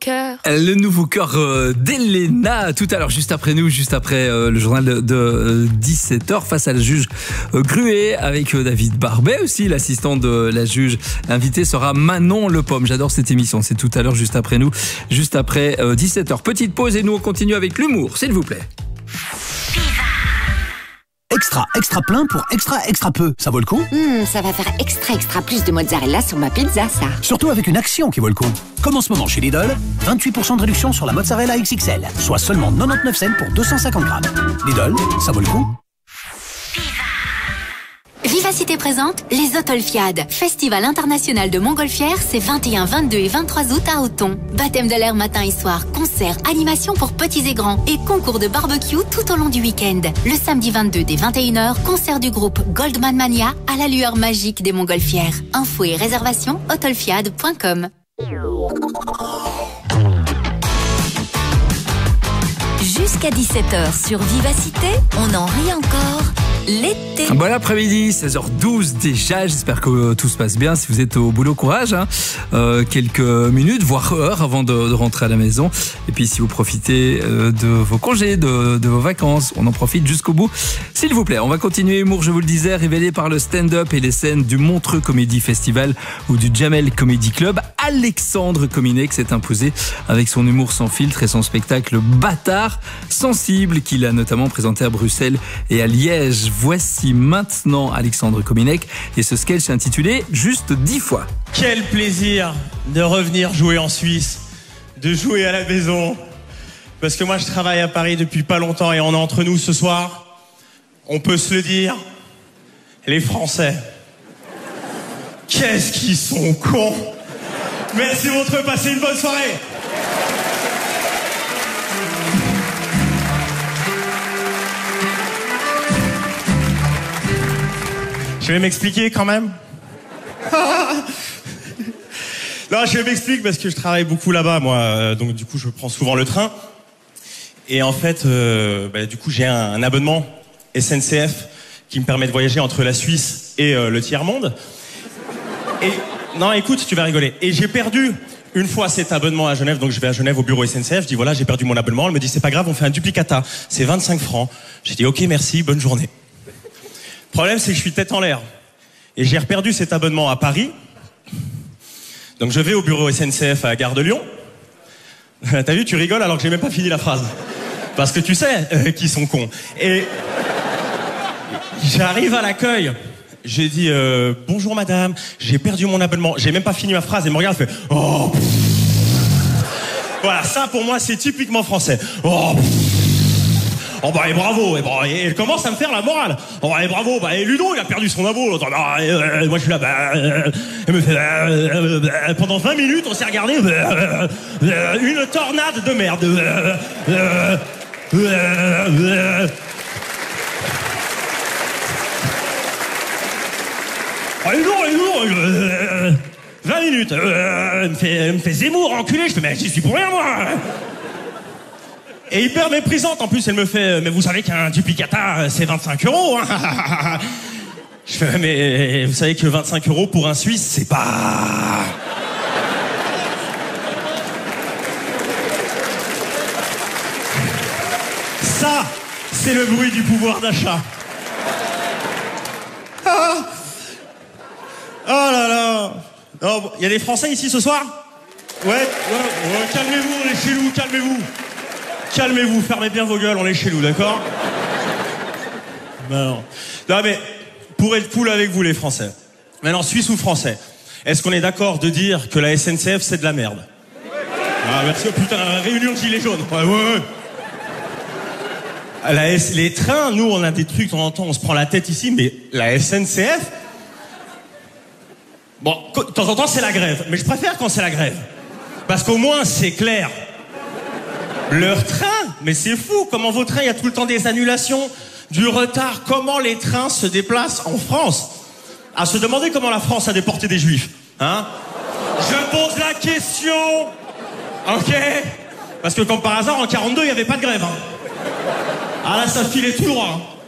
cœur. Le nouveau cœur d'Elena, tout à l'heure, juste après nous, juste après le journal de 17h, face à la juge Gruet, avec David Barbet aussi, l'assistant de la juge. L'invité sera Manon Lepomme. J'adore cette émission, c'est tout à l'heure, juste après nous, juste après 17h. Petite pause et nous on continue avec l'humour, s'il vous plaît. Extra plein pour extra peu. Ça vaut le coup? Ça va faire extra plus de mozzarella sur ma pizza, ça. Surtout avec une action qui vaut le coup. Comme en ce moment chez Lidl, 28% de réduction sur la mozzarella XXL, soit seulement 99 cents pour 250 grammes. Lidl, ça vaut le coup? Vivacité présente les Autolfiades. Festival international de montgolfière, c'est 21, 22 et 23 août à Auton. Baptême de l'air matin et soir, concerts, animations pour petits et grands et concours de barbecue tout au long du week-end. Le samedi 22 dès 21h, concert du groupe Goldman Mania à la lueur magique des montgolfières. Infos et réservations autolfiade.com. Jusqu'à 17h sur Vivacité, on en rit encore. L'été. Bon après-midi, 16h12 déjà, j'espère que tout se passe bien. Si vous êtes au boulot, courage, hein. Quelques minutes, voire heures avant de rentrer à la maison. Et puis si vous profitez de vos congés, de vos vacances, on en profite jusqu'au bout, s'il vous plaît. On va continuer humour, je vous le disais, révélé par le stand-up et les scènes du Montreux Comedy Festival ou du Jamel Comedy Club. Alexandre Kominek s'est imposé avec son humour sans filtre et son spectacle Bâtard sensible qu'il a notamment présenté à Bruxelles et à Liège. Voici maintenant Alexandre Kominek et ce sketch intitulé Juste 10 fois. Quel plaisir de revenir jouer en Suisse, de jouer à la maison. Parce que moi je travaille à Paris depuis pas longtemps et on est entre nous ce soir. On peut se le dire, les Français. Qu'est-ce qu'ils sont cons. Merci votre passez une bonne soirée. Je vais m'expliquer quand même. Non, je m'explique parce que je travaille beaucoup là-bas, moi. Donc du coup, je prends souvent le train. Et en fait, du coup, j'ai un abonnement SNCF qui me permet de voyager entre la Suisse et le tiers-monde. Et non, écoute, tu vas rigoler. Et j'ai perdu une fois cet abonnement à Genève. Donc je vais à Genève au bureau SNCF. Je dis voilà, j'ai perdu mon abonnement. Elle me dit c'est pas grave, on fait un duplicata. C'est 25 francs. J'ai dit ok, merci, bonne journée. Le problème, c'est que je suis tête en l'air. Et j'ai reperdu cet abonnement à Paris. Donc je vais au bureau SNCF à la gare de Lyon. T'as vu, tu rigoles alors que j'ai même pas fini la phrase. Parce que tu sais qu'ils sont cons. Et j'arrive à l'accueil. J'ai dit bonjour madame, j'ai perdu mon abonnement. J'ai même pas fini ma phrase. Elle me regarde, elle fait oh. Voilà, ça pour moi c'est typiquement français. Oh. Oh bah et bravo, et elle commence à me faire la morale. Oh bah et bravo, bah et Ludo il a perdu son abo. Moi je suis là, elle me fait pendant 20 minutes on s'est regardé une tornade de merde. Oh Ludo, 20 minutes. Elle me fait Zemmour enculé. Je fais mais j'y suis pour rien moi. Et hyper méprisante, en plus, elle me fait « Mais vous savez qu'un duplicata, c'est 25 €, hein ?» Je fais « Mais vous savez que 25 € pour un Suisse, c'est pas... » Ça, c'est le bruit du pouvoir d'achat. Ah. Oh là là. Oh, y a des Français ici ce soir? Ouais, calmez-vous, on est chez nous, calmez-vous. Calmez-vous, fermez bien vos gueules, on est chez nous, d'accord? Non, mais pour être cool avec vous les Français, maintenant Suisse ou Français, est-ce qu'on est d'accord de dire que la SNCF c'est de la merde? Ah merci, oh, putain, réunion de gilets jaunes. Ouais. Les trains, nous on a des trucs de temps en temps, on se prend la tête ici, mais la SNCF... Bon, de temps en temps c'est la grève, mais je préfère quand c'est la grève. Parce qu'au moins c'est clair. Leur train, mais c'est fou, comment vos trains, il y a tout le temps des annulations, du retard, comment les trains se déplacent en France? À se demander comment la France a déporté des juifs, hein? Je pose la question, ok? Parce que comme par hasard, en 42, il n'y avait pas de grève, hein? Ah là, ça filait tout droit, hein.